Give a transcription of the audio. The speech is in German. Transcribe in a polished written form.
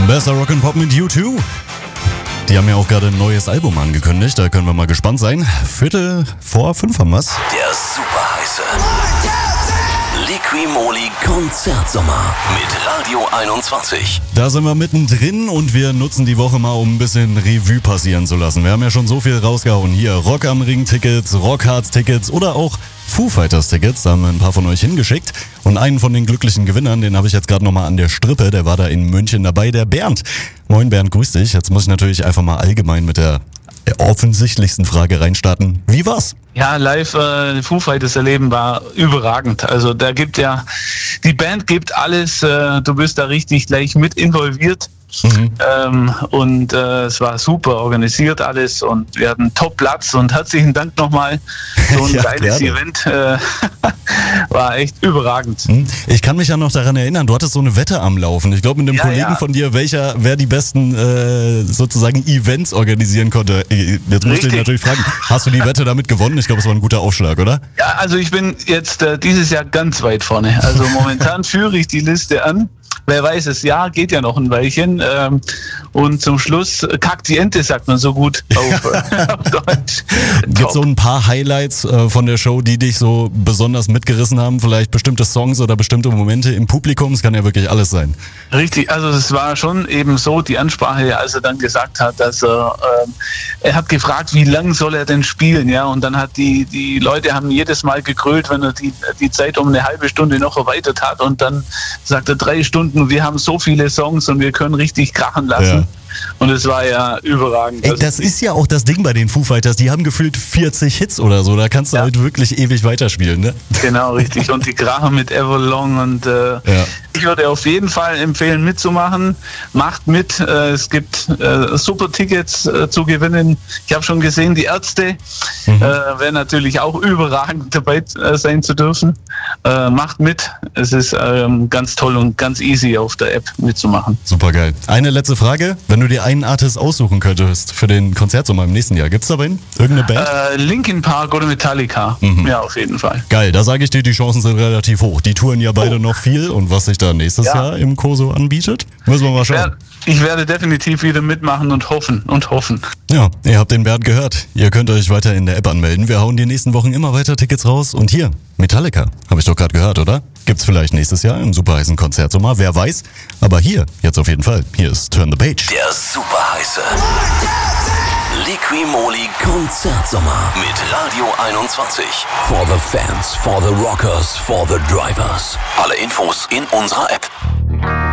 Besser Rock'n'Pop mit U2. Die haben ja auch gerade ein neues Album angekündigt, da können wir mal gespannt sein. 4:45 haben wir's. Der super heiße Liqui-Moly Konzertsommer mit Radio 21. Da sind wir mittendrin und wir nutzen die Woche mal, um ein bisschen Revue passieren zu lassen. Wir haben ja schon so viel rausgehauen. Hier Rock am Ring Tickets, Rockharz Tickets oder auch Foo Fighters Tickets. Da haben wir ein paar von euch hingeschickt. Und einen von den glücklichen Gewinnern, den habe ich jetzt gerade nochmal an der Strippe. Der war da in München dabei, der Bernd. Moin Bernd, grüß dich. Jetzt muss ich natürlich einfach mal allgemein mit der offensichtlichsten Frage reinstarten. Wie war's? Ja, live Foo Fighters erleben war überragend. Also da gibt ja, die Band gibt alles, du bist da richtig gleich mit involviert. Und es war super organisiert alles und wir hatten Top-Platz und herzlichen Dank nochmal. So ein Ja, geiles gerne. Event war echt überragend. Ich kann mich ja noch daran erinnern, du hattest so eine Wette am Laufen. Ich glaube mit einem Ja, Kollegen ja. von dir, wer die besten sozusagen Events organisieren konnte. Jetzt muss ich dich Richtig. natürlich fragen, hast du die Wette damit gewonnen? Ich glaube, es war ein guter Aufschlag, oder? Ja, also ich bin jetzt dieses Jahr ganz weit vorne. Also momentan führe ich die Liste an. Wer weiß, das Jahr geht ja noch ein Weilchen. Und zum Schluss kackt die Ente, sagt man so gut auf Deutsch. Gibt es so ein paar Highlights von der Show, die dich so besonders mitgerissen haben? Vielleicht bestimmte Songs oder bestimmte Momente im Publikum? Es kann ja wirklich alles sein. Richtig, also es war schon eben so die Ansprache, als er dann gesagt hat, dass er hat gefragt, wie lang soll er denn spielen, ja, und dann hat die Leute haben jedes Mal gegrölt, wenn er die Zeit um eine halbe Stunde noch erweitert hat und dann sagt er 3 Stunden, wir haben so viele Songs und wir können richtig krachen lassen. Ja. Und es war ja überragend. Ey, das ist ja auch das Ding bei den Foo Fighters, die haben gefühlt 40 Hits oder so, da kannst du Ja. halt wirklich ewig weiterspielen, ne? Genau, richtig. Und die Kracher mit Everlong und ich würde auf jeden Fall empfehlen, mitzumachen. Macht mit. Es gibt super Tickets zu gewinnen. Ich habe schon gesehen, die Ärzte wäre natürlich auch überragend dabei sein zu dürfen. Macht mit. Es ist ganz toll und ganz easy auf der App mitzumachen. Super geil. Eine letzte Frage, wenn du dir einen Artist aussuchen könntest für den Konzertsommer im nächsten Jahr, gibt's da wen? Irgendeine Band? Linkin Park oder Metallica. Ja, auf jeden Fall. Geil, da sage ich dir, die Chancen sind relativ hoch. Die touren ja beide noch viel und was sich da nächstes Ja. Jahr im Corso anbietet, müssen wir mal schauen. Ich werde definitiv wieder mitmachen und hoffen und hoffen. Ja, ihr habt den Bernd gehört. Ihr könnt euch weiter in der App anmelden. Wir hauen die nächsten Wochen immer weiter Tickets raus. Und hier, Metallica, habe ich doch gerade gehört, oder? Gibt's vielleicht nächstes Jahr im super heißen Konzertsommer, wer weiß. Aber hier, jetzt auf jeden Fall. Hier ist Turn the Page. Der super heiße Liqui-Moly Konzertsommer mit Radio 21. For the fans, for the rockers, for the drivers. Alle Infos in unserer App.